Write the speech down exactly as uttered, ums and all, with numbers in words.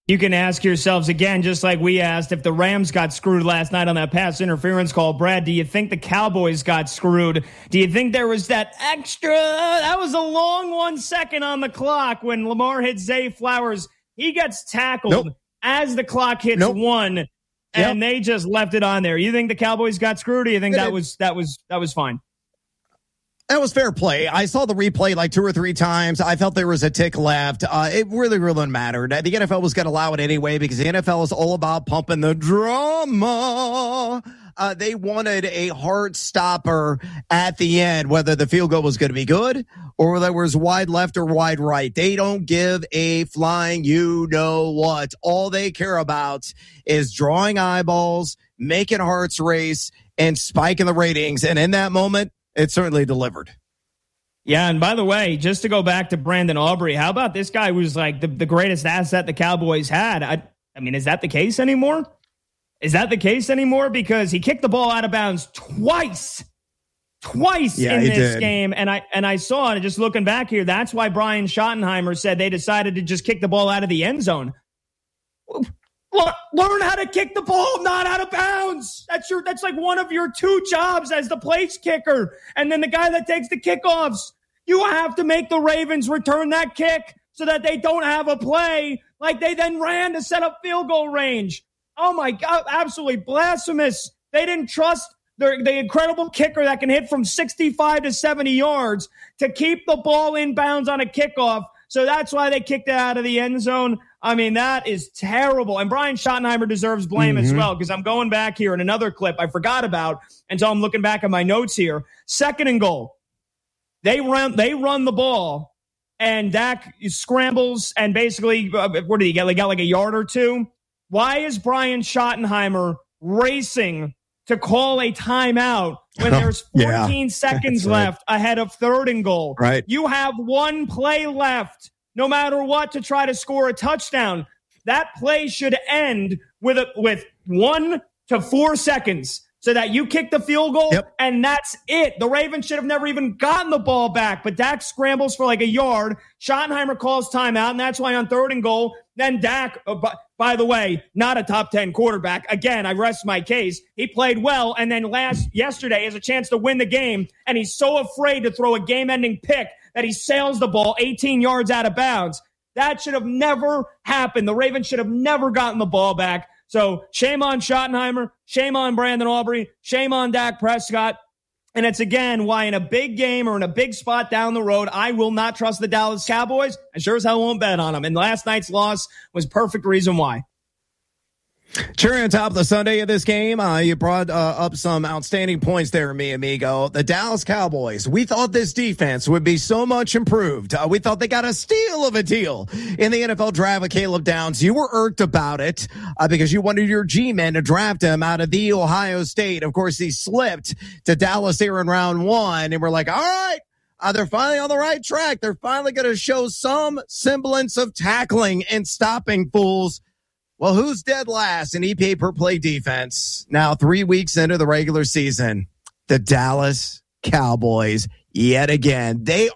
You can ask yourselves again, just like we asked, if the Rams got screwed last night on that pass interference call. Brad, do you think the Cowboys got screwed? Do you think there was that extra, that was a long one second on the clock when Lamar hit Zay Flowers? He gets tackled nope. as the clock hits nope. one, and yep. they just left it on there. You think the Cowboys got screwed, or you think that was that was that was fine? That was fair play. I saw the replay like two or three times. I felt there was a tick left. Uh, it really, really mattered. The N F L was going to allow it anyway because the N F L is all about pumping the drama. Uh, they wanted a heart stopper at the end, whether the field goal was going to be good or whether it was wide left or wide right. They don't give a flying you know what. All they care about is drawing eyeballs, making hearts race, and spiking the ratings. And in that moment, it certainly delivered. Yeah, and by the way, just to go back to Brandon Aubrey, how about this guy was like the, the greatest asset the Cowboys had? I, I mean, is that the case anymore? Is that the case anymore? Because he kicked the ball out of bounds twice, twice yeah, in this did. game. And I and I saw it, just looking back here, that's why Brian Schottenheimer said they decided to just kick the ball out of the end zone. Learn how to kick the ball, not out of bounds. That's your. That's like one of your two jobs as the place kicker. And then the guy that takes the kickoffs. You have to make the Ravens return that kick so that they don't have a play like they then ran to set up field goal range. Oh, my God. Absolutely blasphemous. They didn't trust the, the incredible kicker that can hit from sixty-five to seventy yards to keep the ball in bounds on a kickoff. So that's why they kicked it out of the end zone. I mean, that is terrible. And Brian Schottenheimer deserves blame mm-hmm. as well, because I'm going back here in another clip I forgot about until I'm looking back at my notes here. Second and goal. They run, they run the ball, and Dak scrambles, and basically, uh, what did he get? They got like a yard or two. Why is Brian Schottenheimer racing to call a timeout when there's fourteen yeah. seconds right. left ahead of third and goal? Right. You have one play left, no matter what, to try to score a touchdown. That play should end with a, with one to four seconds so that you kick the field goal, yep. and that's it. The Ravens should have never even gotten the ball back, but Dak scrambles for like a yard. Schottenheimer calls timeout, and that's why on third and goal, then Dak, uh, by, by the way, not a top ten quarterback. Again, I rest my case. He played well, and then last yesterday has a chance to win the game, and he's so afraid to throw a game-ending pick that he sails the ball eighteen yards out of bounds. That should have never happened. The Ravens should have never gotten the ball back. So shame on Schottenheimer, shame on Brandon Aubrey, shame on Dak Prescott. And it's, again, why in a big game or in a big spot down the road, I will not trust the Dallas Cowboys. I sure as hell won't bet on them. And last night's loss was perfect reason why. Cherry on top of the Sunday of this game, uh, you brought uh, up some outstanding points there, mi amigo. The Dallas Cowboys, we thought this defense would be so much improved. Uh, we thought they got a steal of a deal in the N F L draft with Caleb Downs. You were irked about it uh, because you wanted your G-men to draft him out of the Ohio State. Of course, he slipped to Dallas here in round one, and we're like, all right. Uh, they're finally on the right track. They're finally going to show some semblance of tackling and stopping fools. Well, who's dead last in E P A per play defense? Now, three weeks into the regular season, the Dallas Cowboys, yet again, they